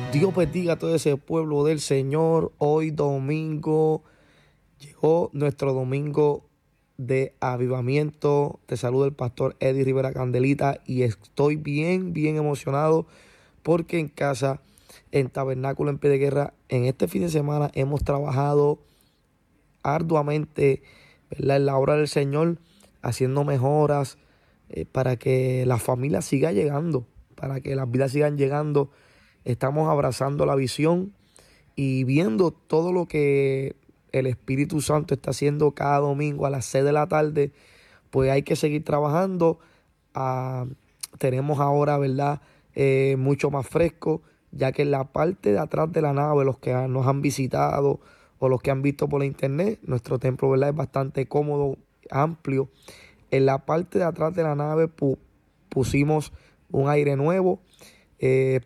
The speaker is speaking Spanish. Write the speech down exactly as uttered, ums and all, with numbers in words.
Dios bendiga a todo ese pueblo del Señor. Hoy domingo llegó nuestro domingo de avivamiento. Te saluda el pastor Eddie Rivera Candelita y estoy bien, bien emocionado porque en casa, en Tabernáculo en Pie de Guerra, en este fin de semana hemos trabajado arduamente, ¿verdad?, en la obra del Señor, haciendo mejoras eh, para que la familia siga llegando, para que las vidas sigan llegando. Estamos abrazando la visión y viendo todo lo que el Espíritu Santo está haciendo cada domingo a las seis de la tarde. Pues hay que seguir trabajando. Ah, tenemos ahora, ¿verdad?, Eh, mucho más fresco, ya que en la parte de atrás de la nave, los que nos han visitado o los que han visto por la internet, nuestro templo, ¿verdad?, es bastante cómodo, amplio. En la parte de atrás de la nave pu- pusimos un aire nuevo. Eh,